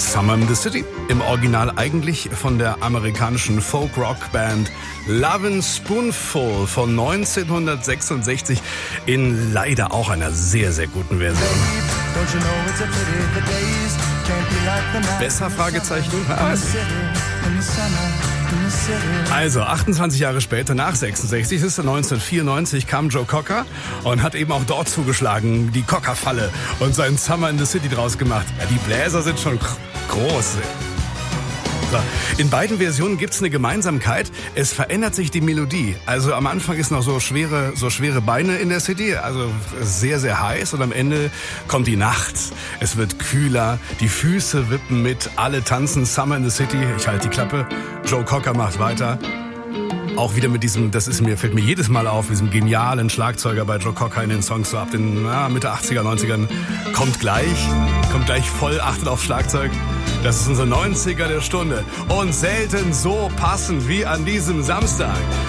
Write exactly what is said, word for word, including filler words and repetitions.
Summer in the City. Im Original eigentlich von der amerikanischen Folk-Rock-Band Lovin' Spoonful von neunzehnhundertsechsundsechzig in leider auch einer sehr, sehr guten Version. Besser? Fragezeichen? Also, achtundzwanzig Jahre später, nach sechsundsechzig, ist neunzehnhundertvierundneunzig, kam Joe Cocker und hat eben auch dort zugeschlagen, die Cocker-Falle, und seinen Summer in the City draus gemacht. Ja, die Bläser sind schon groß. So. In beiden Versionen gibt's eine Gemeinsamkeit. Es verändert sich die Melodie. Also am Anfang ist noch so schwere, so schwere Beine in der C D, also sehr, sehr heiß, und am Ende kommt die Nacht. Es wird kühler, die Füße wippen mit, alle tanzen Summer in the City. Ich halte die Klappe. Joe Cocker macht weiter. Auch wieder mit diesem, das ist mir, fällt mir jedes Mal auf, diesem genialen Schlagzeuger bei Joe Cocker in den Songs so ab den na, Mitte achtziger, neunzigern. Kommt gleich, kommt gleich voll, achtet auf Schlagzeug. Das ist unser neunziger der Stunde. Und selten so passend wie an diesem Samstag.